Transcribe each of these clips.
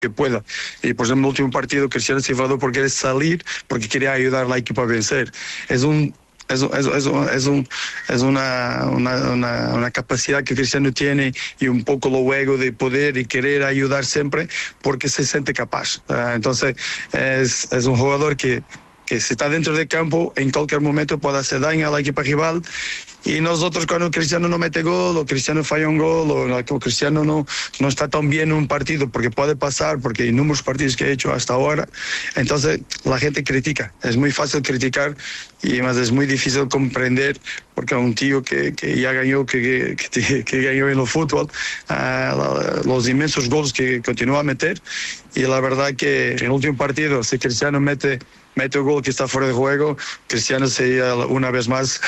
que pueda. Y por ejemplo, en el último partido Cristiano se enfadó porque quiere salir, porque quería ayudar al equipo a vencer. Es una capacidad que Cristiano tiene, y un poco lo ego de poder y querer ayudar siempre porque se siente capaz. Entonces es un jugador que si está dentro del campo en cualquier momento puede hacer daño a la equipa rival. Y nosotros, cuando Cristiano no mete gol, o Cristiano falla un gol, o Cristiano no está tan bien en un partido, porque puede pasar, porque hay números partidos que he hecho hasta ahora, entonces la gente critica. Es muy fácil criticar, y además es muy difícil comprender, porque un tío que ya ganó, que ganó en el fútbol, los inmensos goles que continúa a meter. Y la verdad que en el último partido, si Cristiano mete un gol que está fuera de juego, Cristiano sería una vez más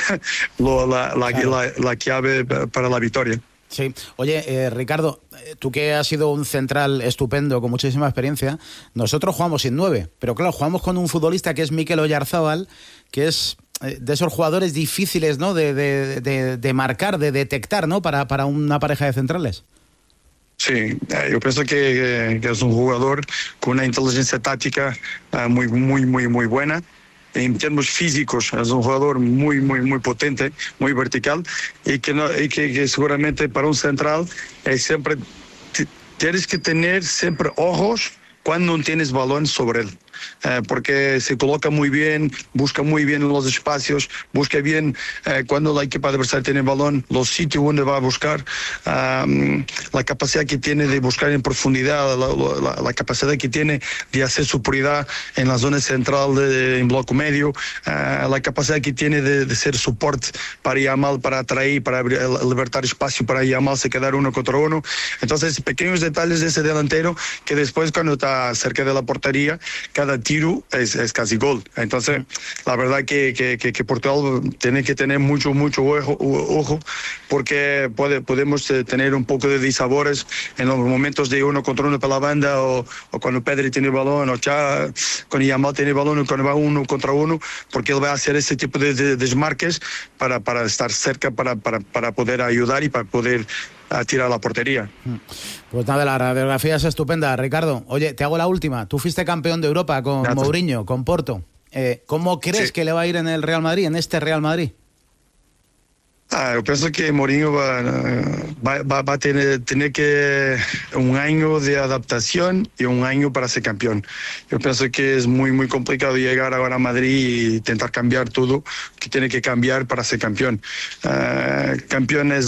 la clave para la victoria. Sí. Oye, Ricardo, tú que has sido un central estupendo, con muchísima experiencia, nosotros jugamos sin 9, pero claro, jugamos con un futbolista que es Mikel Oyarzábal, que es de esos jugadores difíciles, ¿no?, de marcar, de detectar, ¿no?, para una pareja de centrales. Sí, yo pienso que es un jugador con una inteligencia táctica muy buena. En términos físicos es un jugador muy potente, muy vertical, y que seguramente para un central siempre tienes que tener siempre ojos cuando no tienes balón sobre él. Porque se coloca muy bien, busca muy bien los espacios, busca bien cuando la equipa adversaria tiene balón, los sitios donde va a buscar, la capacidad que tiene de buscar en profundidad, la capacidad que tiene de hacer superioridad en la zona central en bloque medio, la capacidad que tiene de ser soporte para Yamal, para atraer, para libertar espacio para Yamal se quedar uno contra uno. Entonces, pequeños detalles de ese delantero que después, cuando está cerca de la portería, cada tiro es casi gol. Entonces, la verdad que Portugal tiene que tener mucho ojo, porque podemos tener un poco de disabores en los momentos de uno contra uno para la banda, o cuando Pedri tiene el balón, o cuando Yamal tiene el balón, o cuando va uno contra uno, porque él va a hacer ese tipo de desmarques para estar cerca, para poder ayudar y para poder a tirar a la portería. Pues nada, la radiografía es estupenda, Ricardo. Oye, te hago la última. Tú fuiste campeón de Europa con Mourinho, con Porto. ¿Cómo crees que le va a ir en el Real Madrid, en este Real Madrid? Yo pienso que Mourinho va a tener que un año de adaptación y un año para ser campeón. Yo pienso que es muy complicado llegar ahora a Madrid y intentar cambiar todo que tiene que cambiar para ser campeón. Campeón es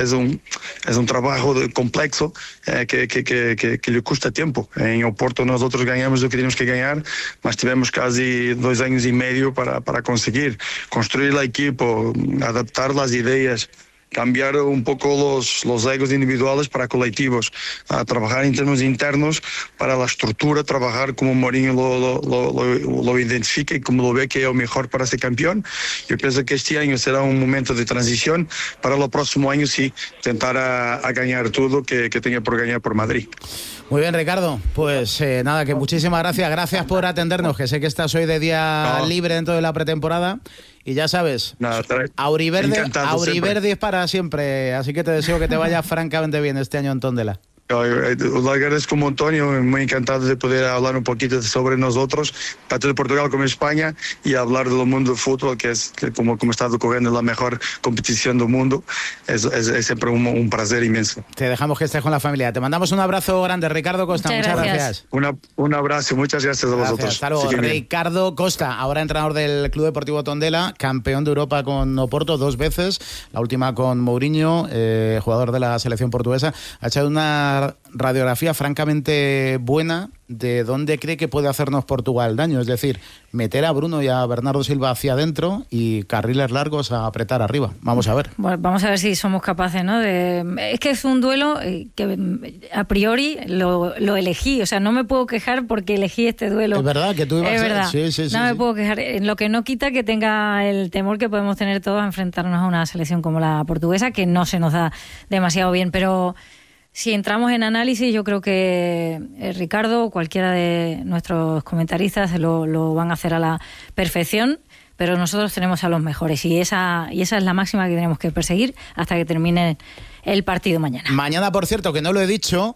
un trabajo complejo que le cuesta tiempo. En Oporto nosotros ganhamos lo que teníamos que ganar, mas tivemos casi 2 años y medio para conseguir construir el equipo, adaptar las ideas, cambiar un poco los egos individuales para colectivos, a trabajar en términos internos para la estructura, trabajar como Mourinho lo identifica y como lo ve que es lo mejor para ser campeón. Yo pienso que este año será un momento de transición para el próximo año, sí, intentar a ganar todo que tenga por ganar por Madrid. Muy bien, Ricardo, pues nada, que muchísimas gracias por atendernos, que sé que estás hoy de día libre dentro de la pretemporada. Y ya sabes, Auriverde es para siempre, así que te deseo que te vaya francamente bien este año en Tondela. Os agradezco un montón y muy encantado de poder hablar un poquito sobre nosotros, tanto de Portugal como de España, y hablar del mundo del fútbol, que como está ocurriendo la mejor competición del mundo. Es siempre un placer inmenso. Te dejamos que estés con la familia. Te mandamos un abrazo grande, Ricardo Costa. Muchas gracias. Un abrazo, muchas gracias a vosotros. Hasta luego. Ricardo Costa, ahora entrenador del Club Deportivo Tondela, campeón de Europa con Oporto 2 veces, la última con Mourinho, jugador de la selección portuguesa. Ha echado una radiografía francamente buena de dónde cree que puede hacernos Portugal daño, es decir, meter a Bruno y a Bernardo Silva hacia adentro y carriles largos a apretar arriba. Vamos a ver. Bueno, vamos a ver si somos capaces, ¿no? Es que es un duelo que a priori lo elegí, o sea, no me puedo quejar porque elegí este duelo. Es verdad que tú ibas a ser. Sí, no me puedo quejar, lo que no quita que tenga el temor que podemos tener todos a enfrentarnos a una selección como la portuguesa, que no se nos da demasiado bien, pero si entramos en análisis, yo creo que Ricardo o cualquiera de nuestros comentaristas lo van a hacer a la perfección, pero nosotros tenemos a los mejores y esa es la máxima que tenemos que perseguir hasta que termine el partido mañana. Mañana, por cierto, que no lo he dicho,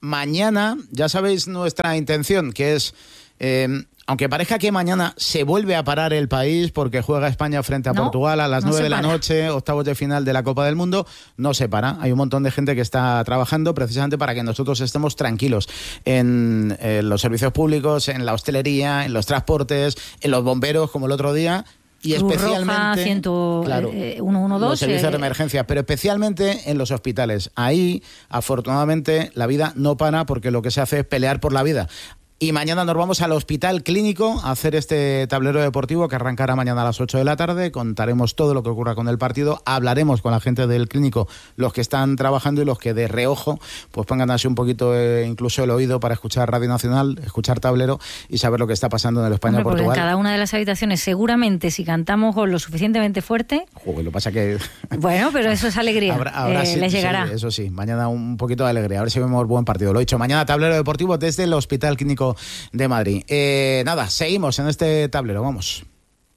mañana, ya sabéis nuestra intención, que es... aunque parezca que mañana se vuelve a parar el país porque juega España frente a Portugal a las 9 de la noche, octavos de final de la Copa del Mundo, no se para. Hay un montón de gente que está trabajando precisamente para que nosotros estemos tranquilos en los servicios públicos, en la hostelería, en los transportes, en los bomberos, como el otro día. Y especialmente Roja, 112, los servicios de emergencia, pero especialmente en los hospitales. Ahí, afortunadamente, la vida no para porque lo que se hace es pelear por la vida. Y mañana nos vamos al Hospital Clínico a hacer este tablero deportivo que arrancará mañana a las 8 de la tarde. Contaremos todo lo que ocurra con el partido. Hablaremos con la gente del clínico, los que están trabajando y los que de reojo pues pongan así un poquito incluso el oído para escuchar Radio Nacional, escuchar tablero y saber lo que está pasando en el España-Portugal. Porque en cada una de las habitaciones, seguramente, si cantamos lo suficientemente fuerte... Joder, lo pasa que... Bueno, pero eso es alegría. Ahora sí, les llegará. Sí, eso sí, mañana un poquito de alegría. A ver si vemos buen partido. Lo he dicho, mañana tablero deportivo desde el Hospital Clínico de Madrid. Nada, seguimos en este tablero, vamos.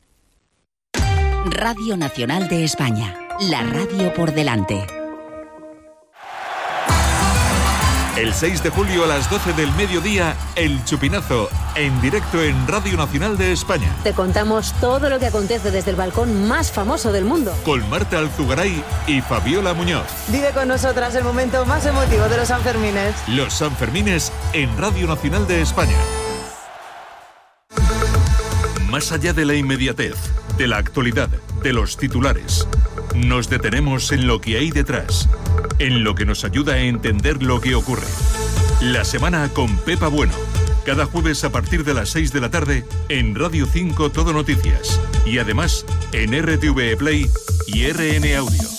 Radio Nacional de España, la radio por delante. El 6 de julio a las 12 del mediodía, El Chupinazo, en directo en Radio Nacional de España. Te contamos todo lo que acontece desde el balcón más famoso del mundo. Con Marta Alzugaray y Fabiola Muñoz. Vive con nosotras el momento más emotivo de los Sanfermines. Los Sanfermines en Radio Nacional de España. Más allá de la inmediatez, de la actualidad, de los titulares, nos detenemos en lo que hay detrás, en lo que nos ayuda a entender lo que ocurre. La semana con Pepa Bueno, cada jueves a partir de las 6 de la tarde en Radio 5 Todo Noticias y además en RTV Play y RN Audio.